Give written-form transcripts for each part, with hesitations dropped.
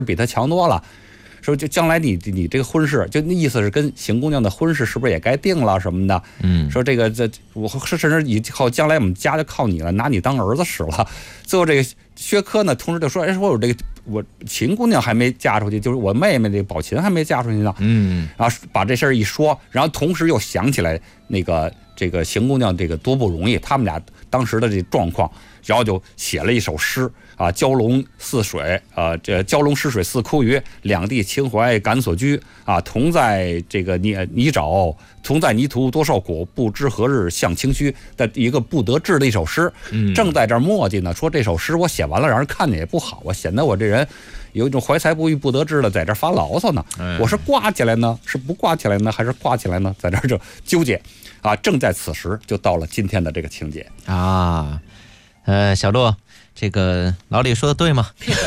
比他强多了。说就将来你这个婚事，就那意思是跟邢姑娘的婚事是不是也该定了什么的？说这个我甚至以后将来我们家就靠你了，拿你当儿子使了。最后这个薛科呢，同时就说，说我秦姑娘还没嫁出去，就是我妹妹这个宝琴还没嫁出去呢。然后把这事儿一说，然后同时又想起来这个邢姑娘这个多不容易，他们俩当时的这状况，然后就写了一首诗。蛟龙似水，这蛟龙失水似枯鱼，两地情怀感所居同在这个泥沼，同在泥途多少苦，不知何日向清虚的一个不得志的一首诗。正在这儿墨迹呢，说这首诗我写完了，让人看见也不好啊，显得我这人有一种怀才不遇不得志的，在这儿发牢骚呢。我是挂起来呢，是不挂起来呢，还是挂起来呢？在这儿就纠结正在此时就到了今天的这个情节小洛。这个老李说的对吗？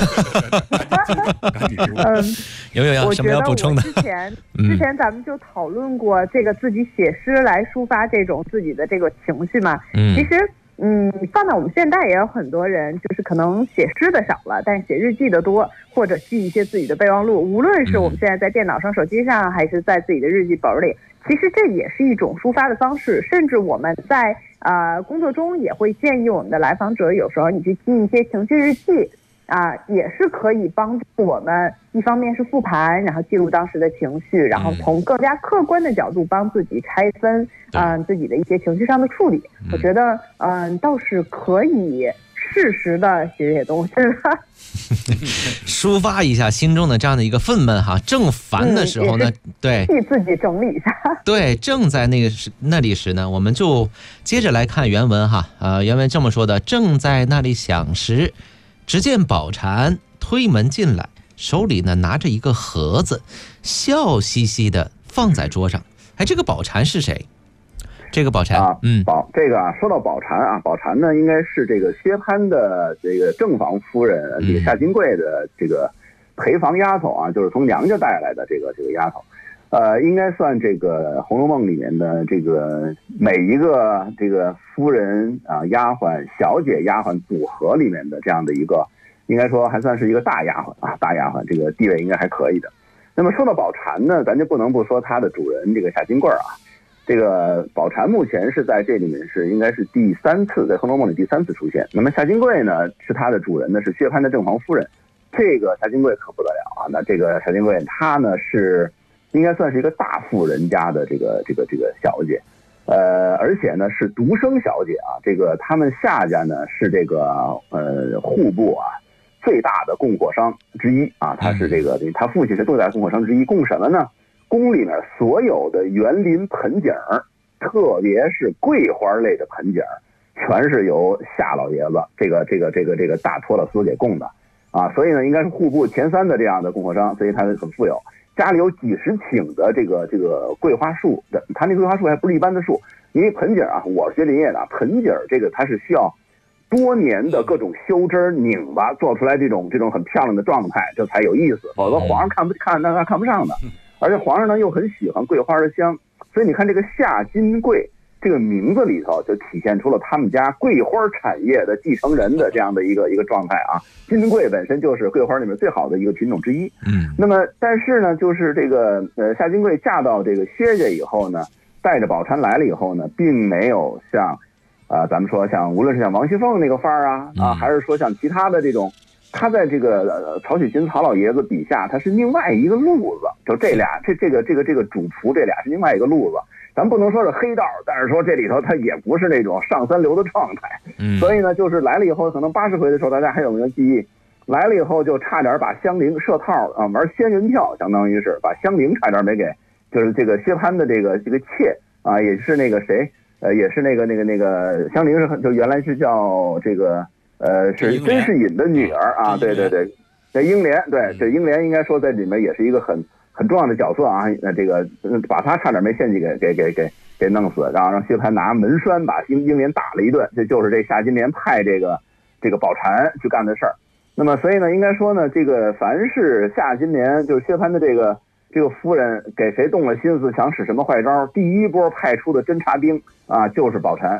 有什么要补充的？ 之前咱们就讨论过这个自己写诗来抒发这种自己的这个情绪嘛。其实放到我们现在也有很多人，就是可能写诗的少了，但是写日记的多，或者记一些自己的备忘录。无论是我们现在在电脑上、手机上，还是在自己的日记本里，其实这也是一种抒发的方式。甚至我们在工作中也会建议我们的来访者，有时候你去记一些情绪日记也是可以帮助我们，一方面是复盘，然后记录当时的情绪，然后从更加客观的角度帮自己拆分自己的一些情绪上的处理。我觉得倒是可以适时的写这些东西了。 抒发一下心中的这样的一个愤懑正烦的时候呢，对， 替自己整理一下。对， 正在那里时呢，我们就接着来看原文原文这么说的：正在那里想时，只见宝蟾推门进来，手里呢拿着一个盒子，笑嘻嘻的放在桌上。这个宝蟾是谁？这个宝蟾这个说到宝蟾宝蟾呢应该是这个薛蟠的这个正房夫人这个夏金桂的这个陪房丫头就是从娘家带来的这个丫头。应该算这个《红楼梦》里面的这个每一个这个夫人丫鬟、小姐丫鬟组合里面的这样的一个，应该说还算是一个大丫鬟大丫鬟，这个地位应该还可以的。那么说到宝蟾呢，咱就不能不说她的主人这个夏金桂这个宝蟾目前是在这里面应该是第3次，在《红楼梦》里第3次出现。那么夏金桂呢，是她的主人呢，是薛蟠的正房夫人。这个夏金桂可不得了那这个夏金桂她呢是应该算是一个大富人家的这个小姐，而且呢是独生小姐这个他们夏家呢是这个户部最大的供货商之一他是这个他父亲是最大的供货商之一，供什么呢？宫里面所有的园林盆景，特别是桂花类的盆景，全是由夏老爷子这个大托勒斯给供的所以呢应该是户部前3的这样的供货商，所以他很富有。家里有几十顷的这个桂花树的，它那桂花树还不是一般的树，因为盆景我是学林业的盆景这个它是需要多年的各种修枝拧巴做出来这种很漂亮的状态，这才有意思，否则皇上看不上的。而且皇上呢又很喜欢桂花的香，所以你看这个夏金桂这个名字里头就体现出了他们家桂花产业的继承人的这样的一个状态金桂本身就是桂花里面最好的一个品种之一。那么但是呢，就是这个夏金桂嫁到这个薛家以后呢，带着宝蟾来了以后呢，并没有像咱们说像无论是像王熙凤那个范儿还是说像其他的这种，他在这个曹雪芹曹老爷子笔下，他是另外一个路子，就这俩这个主仆这俩是另外一个路子。咱不能说是黑道，但是说这里头他也不是那种上三流的状态。所以呢，就是来了以后，可能80回的时候，大家还有没有记忆？来了以后就差点把香菱设套玩仙人跳，相当于是把香菱差点没给，就是这个薛蟠的这个妾也是那个谁，也是那个香菱是就原来是叫这个是甄士隐的女儿对，这英莲，对，这英莲应该说在里面也是一个很重要的角色这个把他差点没献祭给弄死，然后让薛蟠拿门栓把英莲打了一顿，这就是这夏金莲派这个宝蟾去干的事儿。那么所以呢，应该说呢，这个凡是夏金莲就是薛蟠的这个夫人给谁动了心思想使什么坏招，第一波派出的侦察兵就是宝蟾。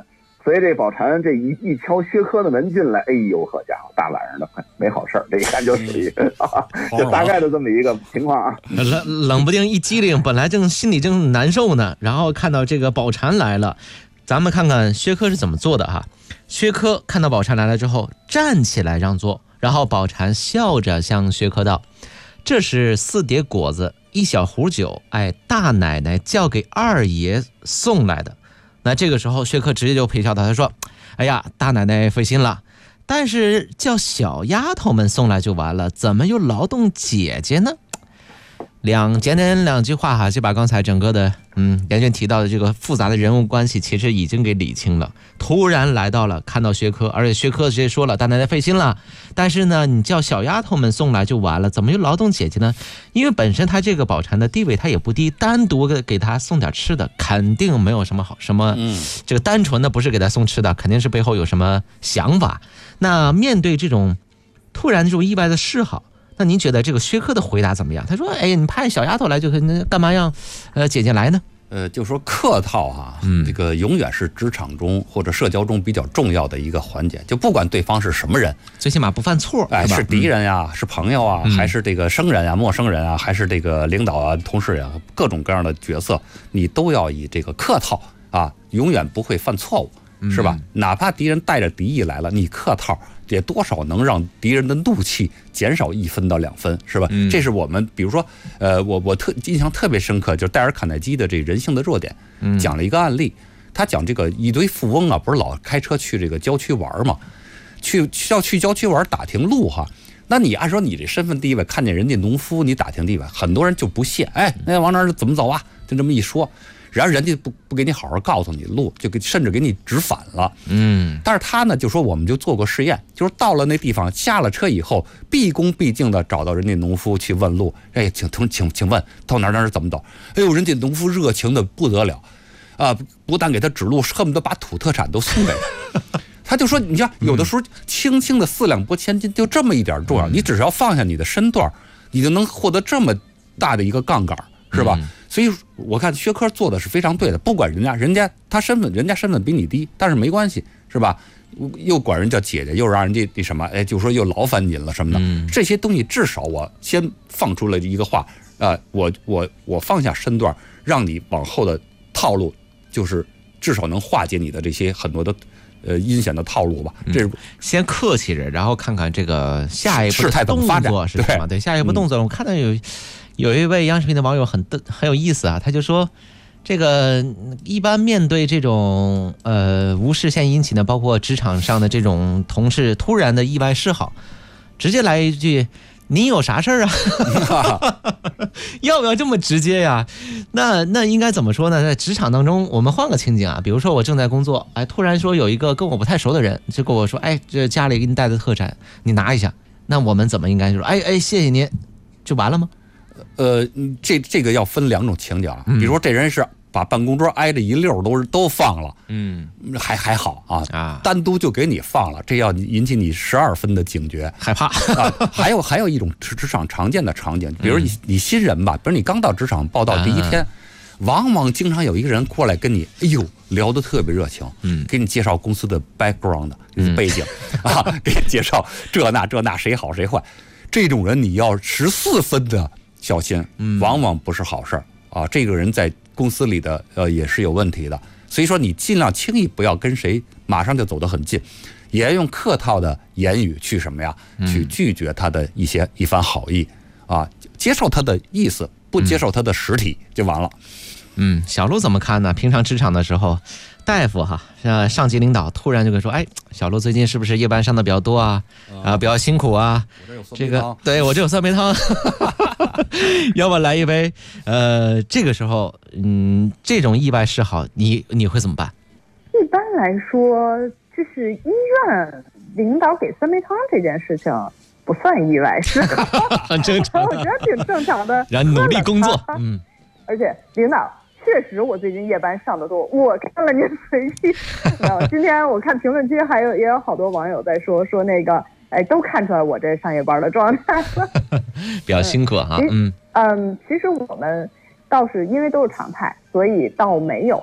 所以这宝蟾这一敲薛科的门进来，哎呦呵家伙，大晚上的没好事儿，这一看就属于就大概的这么一个情况啊。 冷不丁一激灵，本来心里正难受呢，然后看到这个宝蟾来了，咱们看看薛科是怎么做的哈。薛科看到宝蟾来了之后，站起来让座，然后宝蟾笑着向薛科道：“这是4碟果子，1小壶酒，大奶奶叫给二爷送来的。”那这个时候薛科直接就陪笑他说：“哎呀，大奶奶费心了，但是叫小丫头们送来就完了，怎么又劳动姐姐呢？”简单2句话哈，就把刚才整个的严俊提到的这个复杂的人物关系其实已经给理清了。突然来到了看到薛科，而且薛科直接说了大奶奶费心了，但是呢你叫小丫头们送来就完了，怎么又劳动姐姐呢？因为本身他这个宝蟾的地位他也不低，单独给他送点吃的肯定没有什么这个单纯的不是给他送吃的，肯定是背后有什么想法。那面对这种突然这种意外的示好，那您觉得这个薛科的回答怎么样？他说：“哎，你派小丫头来就可以，干嘛让姐姐来呢？” 就说客套啊，这个永远是职场中或者社交中比较重要的一个环节。就不管对方是什么人， 最起码不犯错， 是敌人呀，是朋友啊，还是这个生人啊、陌生人啊，还是这个领导啊、同事啊，各种各样的角色，你都要以这个客套啊，永远不会犯错误，是吧？哪怕敌人带着敌意来了，你客套也多少能让敌人的怒气减少1分到2分，是吧？这是我们比如说，我印象特别深刻，就是戴尔·卡耐基的这人性的弱点，讲了一个案例。他讲这个一堆富翁啊，不是老开车去这个郊区玩嘛，去郊区玩打听路哈。那你按说你这身份地位，看见人家农夫你打听地位，很多人就不屑，那往哪儿怎么走啊？就这么一说。然后人家不给你好好告诉你路，甚至给你指反了。但是他呢就说我们就做过试验，就是到了那地方下了车以后，毕恭毕敬的找到人家农夫去问路。请问到哪儿怎么走？哎呦，人家农夫热情的不得了啊！不但给他指路，恨不得把土特产都送给他。他就说，你像有的时候轻轻的4两拨千斤，就这么一点重要，你只要放下你的身段，你就能获得这么大的一个杠杆，是吧？所以我看薛科做的是非常对的，不管人家身份比你低，但是没关系，是吧？又管人叫姐姐，又让人家那什么，就说又劳烦您了什么的，这些东西至少我先放出了一个话，我放下身段，让你往后的套路，就是至少能化解你的这些很多的阴险的套路吧。这是先客气着，然后看看这个下一步的动作是什么。对，下一步动作，我看到有一位央视频的网友很有意思啊，他就说，这个一般面对这种无事献殷勤的，包括职场上的这种同事突然的意外示好，直接来一句：“你有啥事儿啊？”要不要这么直接呀？那应该怎么说呢？在职场当中，我们换个情景啊，比如说我正在工作，突然说有一个跟我不太熟的人就跟我说：“这家里给你带的特产，你拿一下。”那我们怎么应该就说：“谢谢您，就完了吗？” 这个要分2种情景啊，比如说这人是把办公桌挨着一溜都放了，还好啊，单独就给你放了，这要引起你12分的警觉， 害怕啊。还有一种职场常见的场景，比如你新人吧，比如你刚到职场报道第1天，往往经常有一个人过来跟你，聊得特别热情，给你介绍公司的 background 背景啊，给你介绍这那谁好谁坏，这种人你要14分的小心，往往不是好事啊。这个人在公司里的也是有问题的，所以说你尽量轻易不要跟谁马上就走得很近，也要用客套的言语去什么呀？去拒绝他的一番好意啊，接受他的意思，不接受他的实体就完了。 小陆怎么看呢？平常职场的时候，大夫上级领导突然就会说：“小陆最近是不是夜班上的比较多啊？比较辛苦啊？这个对我这有酸梅汤，要不来一杯？”这个时候，这种意外示好，你会怎么办？ 一般来说，就是医院领导给酸梅汤这件事情不算意外，是很正常， 我觉得挺正常的。 然后努力工作， 而且领导。确实，我最近夜班上的多，我看了您随意。今天我看评论区也有好多网友在说那个，都看出来我这上夜班的状态了， 比较辛苦哈。 其实我们倒是因为都是常态，所以倒没有。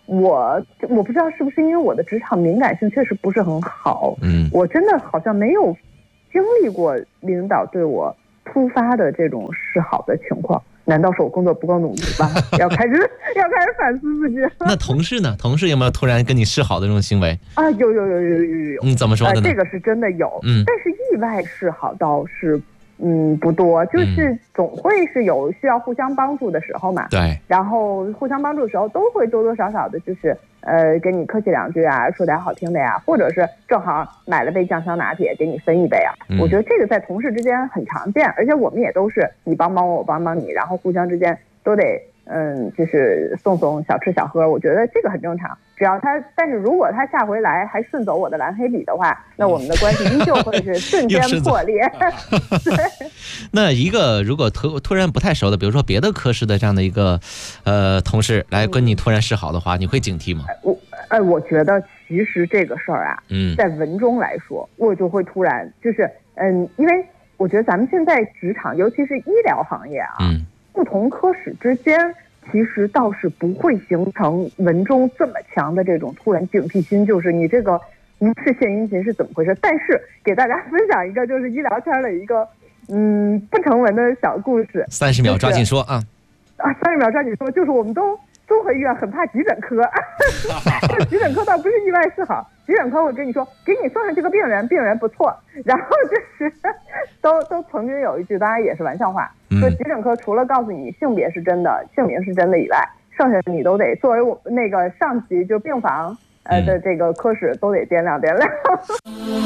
我不知道是不是因为我的职场敏感性确实不是很好，我真的好像没有经历过领导对我突发的这种示好的情况。难道是我工作不够努力吧？要开始反思自己。 那同事呢？同事有没有突然跟你示好的这种行为啊？有。 怎么说的呢？ 这个是真的有，但是意外示好倒是不多，就是总会是有需要互相帮助的时候嘛。 对。 然后互相帮助的时候，都会多多少少的，就是跟你客气两句啊，说点好听的呀，或者是正好买了杯酱香拿铁给你分一杯啊。我觉得这个在同事之间很常见，而且我们也都是你帮帮我，我帮帮你，然后互相之间都得就是送小吃小喝，我觉得这个很正常。只要但是如果他下回来还顺走我的蓝黑笔的话，那我们的关系依旧会是瞬间破裂。对。 那一个如果突然不太熟的，比如说别的科室的这样的一个同事来跟你突然示好的话，你会警惕吗？ 我觉得其实这个事儿啊，在文中来说，我就会突然就是因为我觉得咱们现在职场，尤其是医疗行业啊，不同科室之间其实倒是不会形成文中这么强的这种突然警惕心，就是你这个无事献殷勤是怎么回事。但是给大家分享一个就是医疗圈的一个不成文的小故事。 30秒抓紧说啊 ！30秒抓紧说，就是我们综合医院很怕急诊科，急诊科倒不是意外示好，急诊科我跟你说，给你送上这个病人不错，然后就是都曾经有一句，当然也是玩笑话，说急诊科除了告诉你性别是真的，姓名是真的以外，剩下的你都得作为我那个上级就病房的这个科室都得掂量掂量。